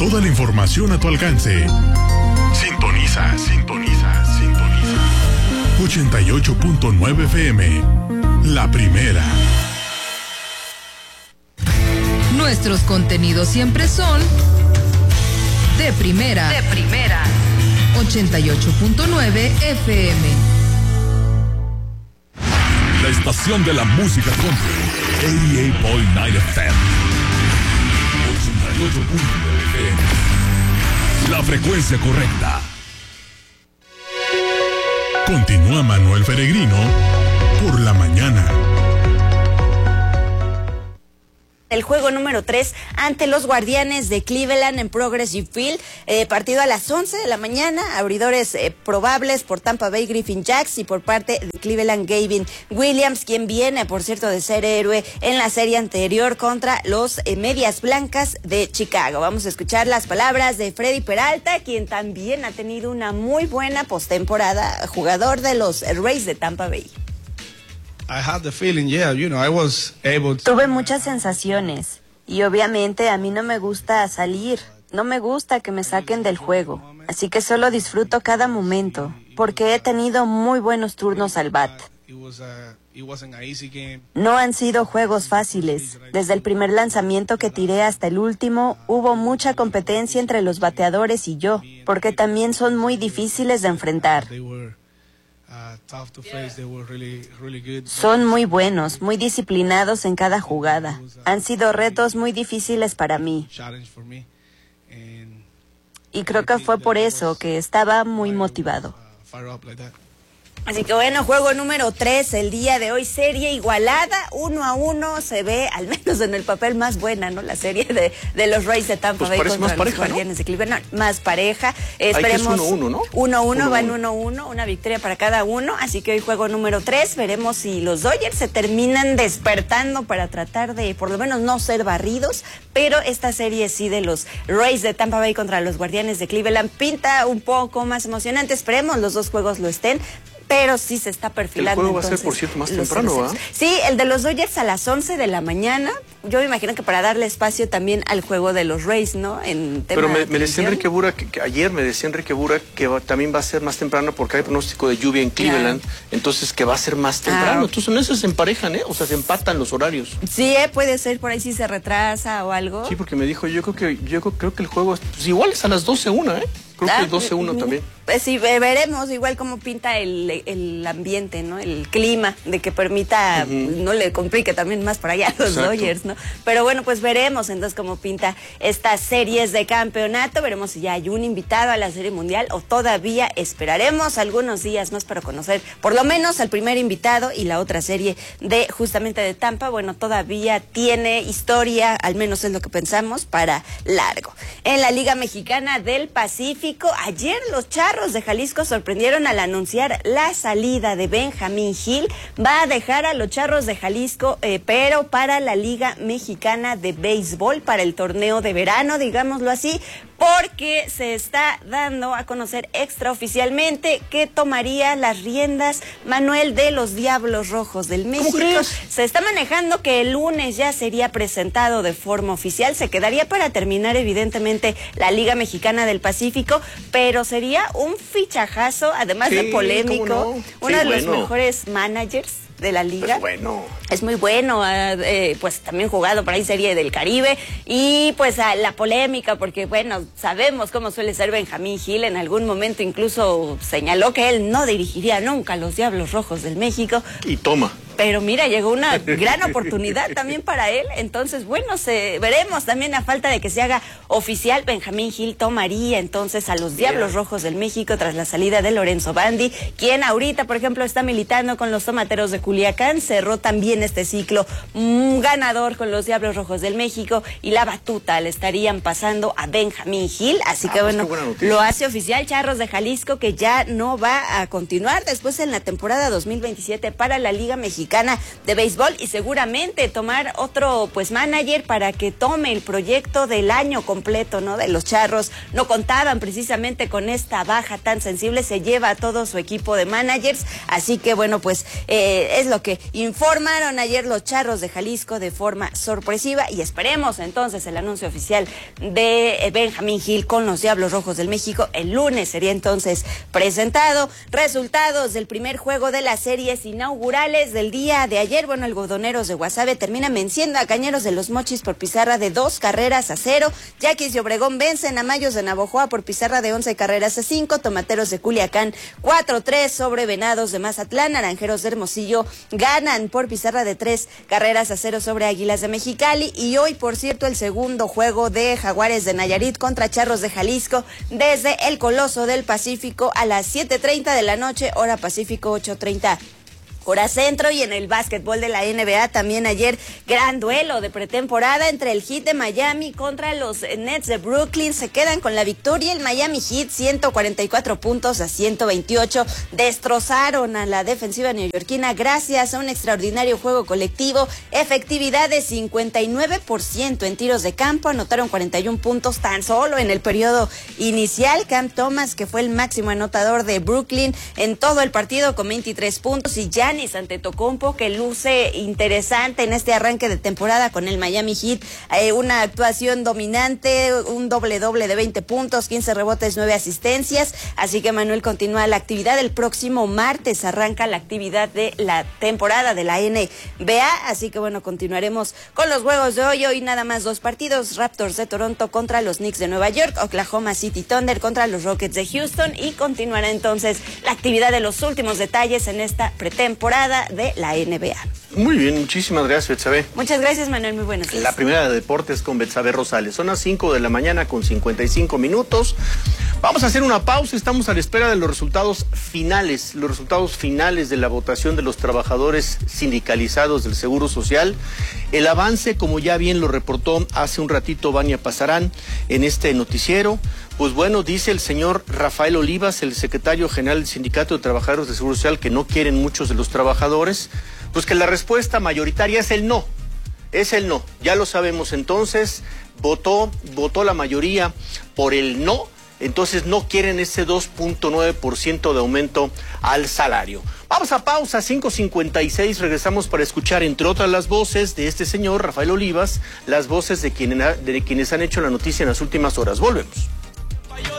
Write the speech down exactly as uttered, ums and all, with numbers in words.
toda la información a tu alcance. Sintoniza, sintoniza, sintoniza. ochenta y ocho punto nueve F M, la primera. Nuestros contenidos siempre son de primera. De primera. ochenta y ocho punto nueve F M. La estación de la música country. ochenta y ocho punto nueve F M. ochenta y ocho punto nueve F M. La frecuencia correcta. Continúa Manuel Peregrino por la mañana. El juego número tres ante los Guardianes de Cleveland en Progressive Field, eh, partido a las once de la mañana, abridores eh, probables por Tampa Bay Griffin Jax y por parte de Cleveland Gavin Williams, quien viene, por cierto, de ser héroe en la serie anterior contra los eh, Medias Blancas de Chicago. Vamos a escuchar las palabras de Freddy Peralta, quien también ha tenido una muy buena postemporada, jugador de los Rays de Tampa Bay. I had the feeling, yeah, you know, I was able to... Tuve muchas sensaciones y obviamente a mí no me gusta salir, no me gusta que me saquen del juego, así que solo disfruto cada momento porque he tenido muy buenos turnos al bat. No han sido juegos fáciles. Desde el primer lanzamiento que tiré hasta el último, hubo mucha competencia entre los bateadores y yo, porque también son muy difíciles de enfrentar. Son muy buenos, muy disciplinados en cada jugada. Han sido retos muy difíciles para mí. Y creo que fue por eso que estaba muy motivado. Así que bueno, juego número tres el día de hoy, serie igualada, uno a uno, se ve, al menos en el papel, más buena, ¿no? La serie de, de los Rays de Tampa Bay pues contra pareja, los Guardianes, ¿no?, de Cleveland, no, más pareja. Esperemos. uno uno, ¿no? uno uno, van uno uno, una victoria para cada uno, así que hoy juego número tres, veremos si los Dodgers se terminan despertando para tratar de, por lo menos, no ser barridos, pero esta serie sí de los Rays de Tampa Bay contra los Guardianes de Cleveland pinta un poco más emocionante, esperemos los dos juegos lo estén, pero sí se está perfilando. El juego va a ser, por cierto, más temprano, ¿verdad? Sí, el de los Dodgers a las once de la mañana. Yo me imagino que para darle espacio también al juego de los Rays, ¿no? En tema Pero me, de me decía Enrique Bura, que, que ayer me decía Enrique Bura que va, también va a ser más temprano porque hay pronóstico de lluvia en Cleveland, claro. Entonces que va a ser más temprano. Ah. Entonces en eso se emparejan, ¿eh? O sea, se empatan los horarios. Sí, ¿eh? Puede ser por ahí si se retrasa o algo. Sí, porque me dijo, yo creo que yo creo que el juego, pues igual es a las doce una, ¿eh? Creo ah, que doce uno también. Pues sí, veremos igual cómo pinta el, el ambiente, ¿no? El clima, de que permita, uh-huh. no le complique también más para allá a los Exacto. Dodgers, ¿no? Pero bueno, pues veremos entonces cómo pinta estas series de campeonato, veremos si ya hay un invitado a la Serie Mundial o todavía esperaremos algunos días más para conocer por lo menos al primer invitado y la otra serie de justamente de Tampa. Bueno, todavía tiene historia, al menos es lo que pensamos, para largo. En la Liga Mexicana del Pacífico, ayer los Charros de Jalisco sorprendieron al anunciar la salida de Benjamín Gil. Va a dejar a los Charros de Jalisco, eh, pero para la Liga Mexicana de Béisbol, para el torneo de verano, digámoslo así, porque se está dando a conocer extraoficialmente que tomaría las riendas Manuel de los Diablos Rojos del México. Se está manejando que el lunes ya sería presentado de forma oficial, se quedaría para terminar evidentemente la Liga Mexicana del Pacífico, pero sería un fichajazo, además sí, de polémico, no? uno sí, de los bueno. mejores managers de la liga. Es bueno. Es muy bueno, eh, pues también jugado por ahí Serie del Caribe y pues a la polémica porque bueno, sabemos cómo suele ser Benjamín Gil, en algún momento incluso señaló que él no dirigiría nunca a los Diablos Rojos del México. Y toma. Pero mira, llegó una gran oportunidad también para él, entonces bueno, se veremos también a falta de que se haga oficial, Benjamín Gil tomaría entonces a los Diablos Rojos del México tras la salida de Lorenzo Bandi, quien ahorita, por ejemplo, está militando con los Tomateros de Culiacán, cerró también este ciclo un ganador con los Diablos Rojos del México y la batuta le estarían pasando a Benjamín Gil, así ah, que pues bueno, lo hace oficial Charros de Jalisco que ya no va a continuar después en la temporada dos mil veintisiete para la Liga Mexicana Mexicana de Béisbol y seguramente tomar otro pues manager para que tome el proyecto del año completo, ¿no? De los Charros. No contaban precisamente con esta baja tan sensible, se lleva a todo su equipo de managers, así que bueno, pues eh, es lo que informaron ayer los Charros de Jalisco de forma sorpresiva y esperemos entonces el anuncio oficial de Benjamín Gil con los Diablos Rojos del México. El lunes sería entonces presentado. Resultados del primer juego de las series inaugurales del día de ayer. Bueno, Algodoneros de Guasave terminan venciendo a Cañeros de los Mochis por pizarra de dos carreras a cero. Yaquis de Obregón vencen a Mayos de Navojoa por pizarra de once carreras a cinco. Tomateros de Culiacán cuatro tres sobre Venados de Mazatlán. Naranjeros de Hermosillo ganan por pizarra de tres carreras a cero sobre Águilas de Mexicali. Y hoy, por cierto, el segundo juego de Jaguares de Nayarit contra Charros de Jalisco desde el Coloso del Pacífico a las siete treinta de la noche, hora Pacífico, ocho treinta hora centro. Y en el básquetbol de la N B A también ayer gran duelo de pretemporada entre el Heat de Miami contra los Nets de Brooklyn. Se quedan con la victoria. El Miami Heat ciento cuarenta y cuatro puntos a ciento veintiocho. Destrozaron a la defensiva neoyorquina gracias a un extraordinario juego colectivo. Efectividad de cincuenta y nueve por ciento en tiros de campo. Anotaron cuarenta y uno puntos tan solo en el periodo inicial. Cam Thomas, que fue el máximo anotador de Brooklyn en todo el partido con veintitrés puntos, y ya Giannis Antetokounmpo, que luce interesante en este arranque de temporada con el Miami Heat, eh, una actuación dominante, un doble doble de veinte puntos, quince rebotes, nueve asistencias, así que Manuel continúa la actividad. El próximo martes arranca la actividad de la temporada de la N B A, así que bueno, continuaremos con los juegos de hoy. Hoy nada más dos partidos: Raptors de Toronto contra los Knicks de Nueva York, Oklahoma City Thunder contra los Rockets de Houston, y continuará entonces la actividad de los últimos detalles en esta pretemporada de la N B A. Muy bien, muchísimas gracias, Betsabe. Muchas gracias, Manuel, muy buenos días. La primera de deportes con Betsabe Rosales. Son las cinco de la mañana con cincuenta y cinco minutos. Vamos a hacer una pausa, estamos a la espera de los resultados finales, los resultados finales de la votación de los trabajadores sindicalizados del Seguro Social. El avance, como ya bien lo reportó hace un ratito Vania Pasarán en este noticiero, pues bueno, dice el señor Rafael Olivas, el secretario general del Sindicato de Trabajadores de Seguro Social, que no quieren muchos de los trabajadores, pues que la respuesta mayoritaria es el no, es el no. Ya lo sabemos, entonces votó, votó la mayoría por el no. Entonces no quieren ese dos punto nueve por ciento de aumento al salario. Vamos a pausa, cinco cincuenta y seis, regresamos para escuchar, entre otras las voces de este señor Rafael Olivas, las voces de, quien, de quienes han hecho la noticia en las últimas horas. Volvemos.